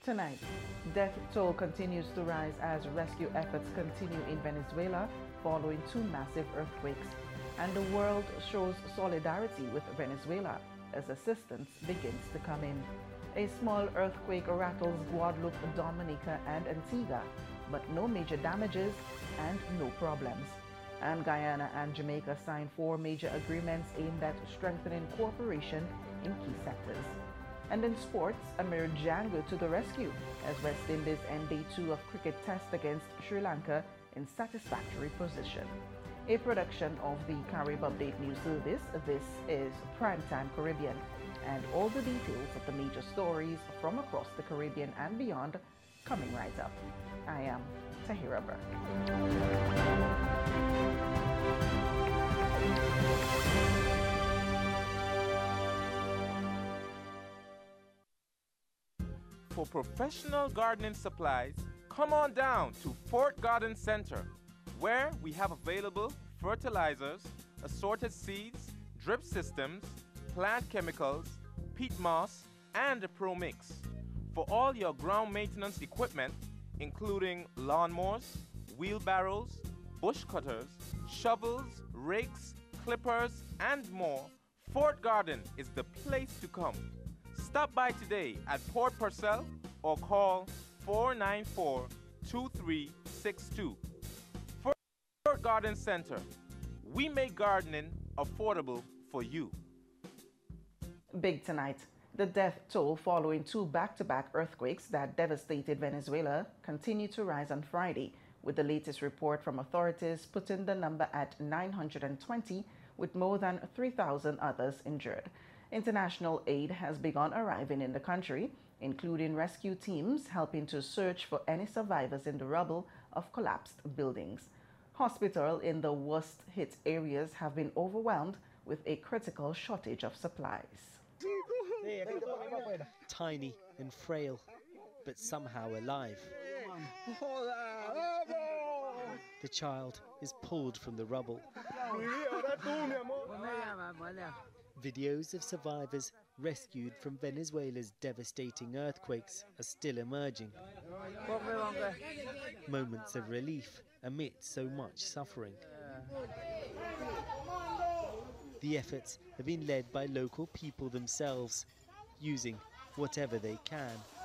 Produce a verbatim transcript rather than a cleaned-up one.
Tonight, death toll continues to rise as rescue efforts continue in Venezuela following two massive earthquakes, and the world shows solidarity with Venezuela as assistance begins to come in. A small earthquake rattles Guadeloupe, Dominica, and Antigua, but no major damages and no problems. And Guyana and Jamaica signed four major agreements aimed at strengthening cooperation in key sectors. And in sports, Amir Django to the rescue as West Indies end day two of cricket test against Sri Lanka in satisfactory position. A production of the Carib Update News Service, this is Primetime Caribbean, and all the details of the major stories from across the Caribbean and beyond coming right up. I am Tahira Burke. For professional gardening supplies, come on down to Fort Garden Center, where we have available fertilizers, assorted seeds, drip systems, plant chemicals, peat moss, and a Pro Mix. For all your ground maintenance equipment, including lawnmowers, wheelbarrows, bush cutters, shovels, rakes, clippers, and more, Fort Garden is the place to come. Stop by today at Port Purcell or call four nine four, two three six two. Fort Garden Center. We make gardening affordable for you. Big tonight. The death toll following two back-to-back earthquakes that devastated Venezuela continued to rise on Friday, with the latest report from authorities putting the number at nine hundred twenty, with more than three thousand others injured. International aid has begun arriving in the country, including rescue teams helping to search for any survivors in the rubble of collapsed buildings. Hospitals in the worst-hit areas have been overwhelmed with a critical shortage of supplies. Tiny and frail, but somehow alive. The child is pulled from the rubble. Videos of survivors rescued from Venezuela's devastating earthquakes are still emerging. Moments of relief amid so much suffering. The efforts have been led by local people themselves, using whatever they can